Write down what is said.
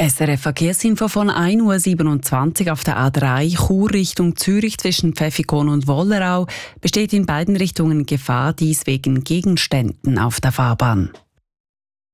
SRF Verkehrsinfo von 1:27 Uhr auf der A3 Chur Richtung Zürich zwischen Pfäffikon und Wollerau besteht in beiden Richtungen Gefahr, dies wegen Gegenständen auf der Fahrbahn.